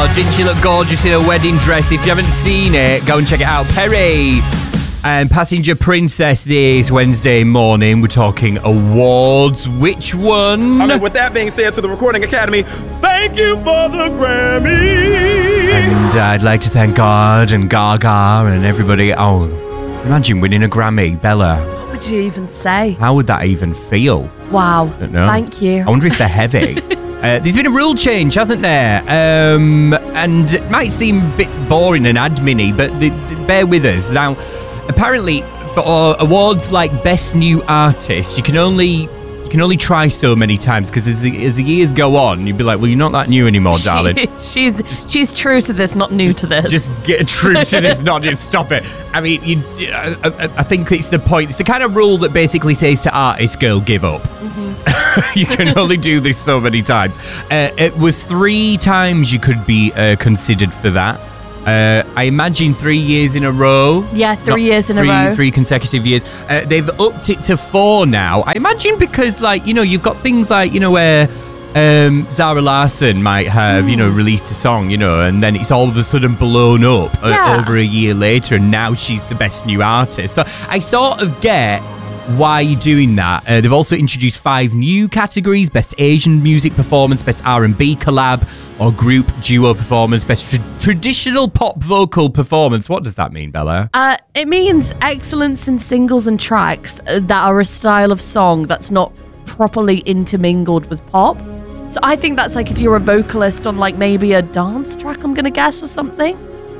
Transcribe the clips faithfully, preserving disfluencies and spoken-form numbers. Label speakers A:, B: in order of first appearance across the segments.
A: Oh, didn't she look gorgeous in a wedding dress? If you haven't seen it, go and check it out. Perry and Passenger Princess this Wednesday morning. We're talking awards. Which one?
B: I mean, with that being said, to the Recording Academy, thank you for the Grammy.
A: And uh, I'd like to thank God and Gaga and everybody. Oh, imagine winning a Grammy, Bella.
C: What would you even say?
A: How would that even feel?
C: Wow.
A: I don't know.
C: Thank you.
A: I wonder if they're heavy. Uh, there's been a rule change, hasn't there? Um, and it might seem a bit boring and admin-y, but the, bear with us. Now, apparently, for uh, awards like Best New Artist, you can only you can only try so many times, because as the, as the years go on, you'd be like, well, you're not that new anymore, darling.
C: She, she's she's true to this, not new to this.
A: Just get true to this, not just stop it. I mean, you, I, I, I think it's the point. It's the kind of rule that basically says to artists, girl, give up. Mm-hmm. You can only do this so many times. Uh, it was three times you could be uh, considered for that. Uh, I imagine three years in a row.
C: Yeah, three
A: Not
C: years in
A: three,
C: a row.
A: Three consecutive years. Uh, they've upped it to four now. I imagine because, like, you know, you've got things like, you know, where um, Zara Larsson might have, mm. you know, released a song, you know, and then it's all of a sudden blown up
C: yeah.
A: uh, over a year later, and now she's the best new artist. So I sort of get why you're doing that. Uh, they've also introduced five new categories: Best Asian Music Performance, Best R and B Collab or Group Duo Performance, Best tra- Traditional Pop Vocal Performance. What does that mean, Bella?
C: Uh, it means excellence in singles and tracks that are a style of song that's not properly intermingled with pop. So I think that's like if you're a vocalist on like maybe a dance track, I'm going to guess, or something.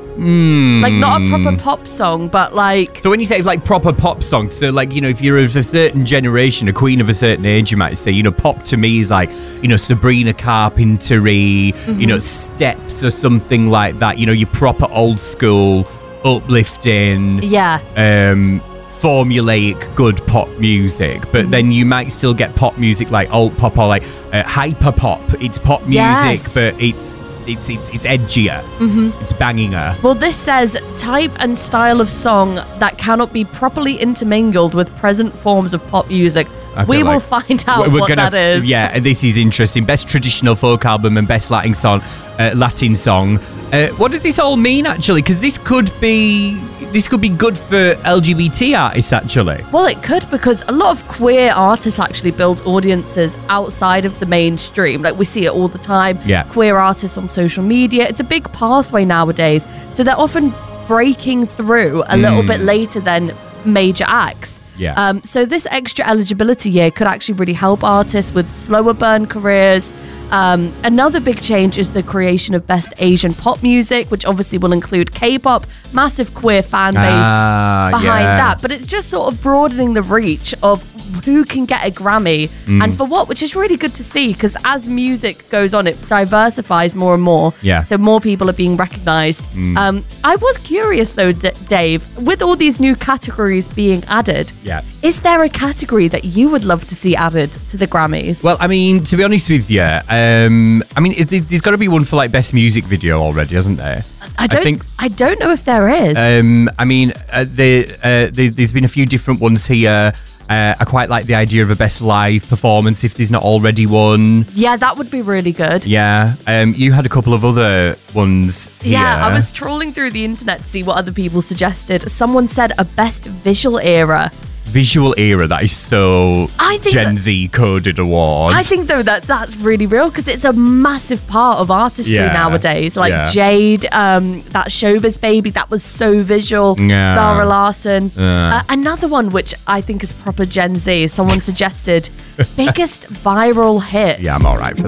A: Mm.
C: Like not a proper pop song, but like...
A: So when you say like proper pop songs, so like, you know, if you're of a certain generation, a queen of a certain age, you might say, you know, pop to me is like, you know, Sabrina Carpenter-y, mm-hmm. you know, Steps or something like that. You know, your proper old school, uplifting,
C: yeah,
A: um, formulaic, good pop music. But mm-hmm. then you might still get pop music like alt pop or like uh, hyper pop. It's pop music,
C: yes.
A: but it's... It's it's it's edgier. Mm-hmm. It's banginger.
C: Well, this says type and style of song that cannot be properly intermingled with present forms of pop music. We will like find out what gonna, that is.
A: Yeah, this is interesting. Best traditional folk album and best Latin song. Uh, Latin song. Uh, what does this all mean actually? Because this could be this could be good for L G B T artists actually.
C: Well, it could, because a lot of queer artists actually build audiences outside of the mainstream. Like we see it all the time.
A: Yeah.
C: Queer artists on social media. It's a big pathway nowadays. So they're often breaking through a mm. little bit later than major acts.
A: Yeah.
C: Um, so this extra eligibility year could actually really help artists with slower burn careers. Um, another big change is the creation of Best Asian Pop Music, which obviously will include K-pop, massive queer fan base
A: ah,
C: behind
A: yeah.
C: that. But it's just sort of broadening the reach of who can get a Grammy mm. and for what, which is really good to see, because as music goes on, it diversifies more and more.
A: Yeah.
C: So more people are being recognised. Mm. Um, I was curious though, D- Dave, with all these new categories being added,
A: yeah.
C: is there a category that you would love to see added to the Grammys?
A: Well, I mean, to be honest with you, um, I mean, it, there's got to be one for like Best Music Video already, hasn't there?
C: I don't. I, think, I don't know if there is.
A: Um, I mean, uh, the, uh, the, there's been a few different ones here. Uh, I quite like the idea of a best live performance if there's not already one.
C: Yeah, that would be really good.
A: Yeah. Um, you had a couple of other ones here.
C: Yeah, I was trawling through the internet to see what other people suggested. Someone said a best visual era.
A: Visual era, that is so Gen Z coded awards.
C: I think though that's that's really real, because it's a massive part of artistry yeah, nowadays. Like yeah. Jade, um, that Showbiz Baby, that was so visual.
A: Yeah.
C: Zara Larsson.
A: Yeah.
C: Uh, another one which I think is proper Gen Z. Someone suggested biggest viral hit.
A: Yeah, I'm all right for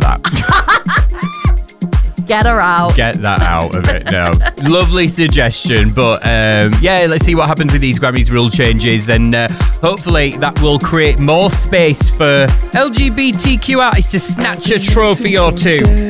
A: that.
C: Get her out.
A: Get that out of it now. Lovely suggestion, but um, yeah, let's see what happens with these Grammys rule changes, and uh, hopefully that will create more space for L G B T Q artists to snatch a trophy or two.